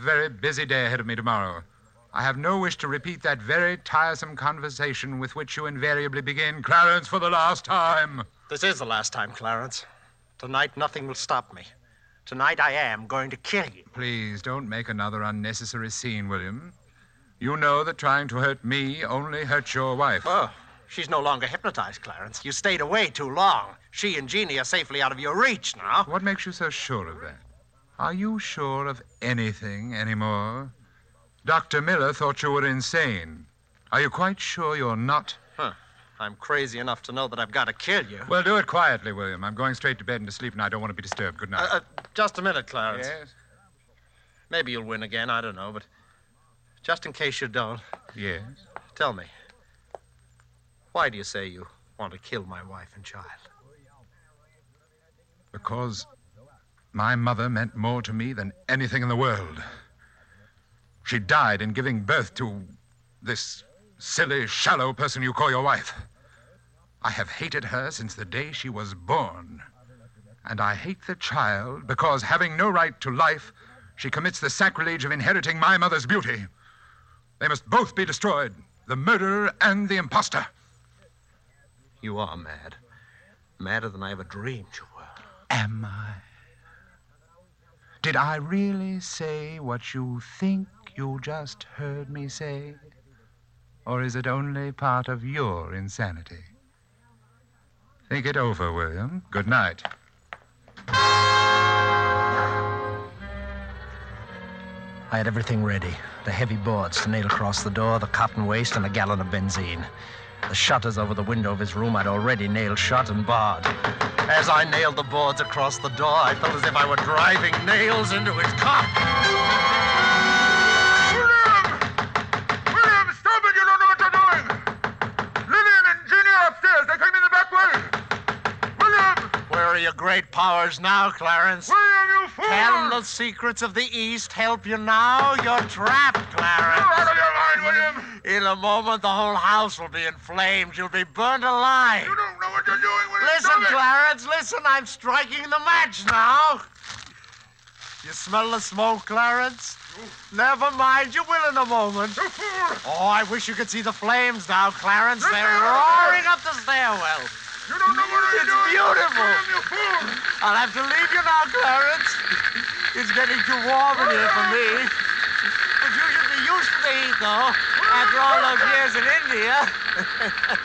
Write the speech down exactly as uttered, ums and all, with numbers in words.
very busy day ahead of me tomorrow. I have no wish to repeat that very tiresome conversation with which you invariably begin, Clarence, for the last time. This is the last time, Clarence. Tonight, nothing will stop me. Tonight, I am going to kill you. Please don't make another unnecessary scene, William. You know that trying to hurt me only hurts your wife. Oh, she's no longer hypnotized, Clarence. You stayed away too long. She and Jeannie are safely out of your reach now. What makes you so sure of that? Are you sure of anything anymore? Doctor Miller thought you were insane. Are you quite sure you're not? Huh. I'm crazy enough to know that I've got to kill you. Well, do it quietly, William. I'm going straight to bed and to sleep, and I don't want to be disturbed. Good night. Uh, uh, just a minute, Clarence. Yes? Maybe you'll win again. I don't know, but just in case you don't, Yes? tell me, why do you say you want to kill my wife and child? Because my mother meant more to me than anything in the world. She died in giving birth to this silly, shallow person you call your wife. I have hated her since the day she was born. And I hate the child because, having no right to life, she commits the sacrilege of inheriting my mother's beauty. They must both be destroyed, the murderer and the imposter. You are mad. Madder than I ever dreamed you were. Am I? Did I really say what you think you just heard me say? Or is it only part of your insanity? Think it over, William. Good night. I had everything ready. The heavy boards to nail across the door, the cotton waste, and a gallon of benzene. The shutters over the window of his room I'd already nailed shut and barred. As I nailed the boards across the door, I felt as if I were driving nails into his cock. William! William, stop it! You don't know what you're doing! Lillian and Jeannie are upstairs. They came in the back way. William! Where are your great powers now, Clarence? William, you fool! Can the secrets of the East help you now? You're trapped, Clarence. You're out of your mind, William! In a moment, the whole house will be in flames. You'll be burned alive. You don't know what you're doing, William! Listen, Stop it! Clarence, listen. I'm striking the match now. You smell the smoke, Clarence? Never mind. You will in a moment. You fool! Oh, I wish you could see the flames now, Clarence. Let They're me out of roaring up the stairwell. You don't know what you're It's doing! beautiful. William, you fool! I'll have to leave you now, Clarence. It's getting too warm in here for me. But you should be used to the heat, though, after all those years in India.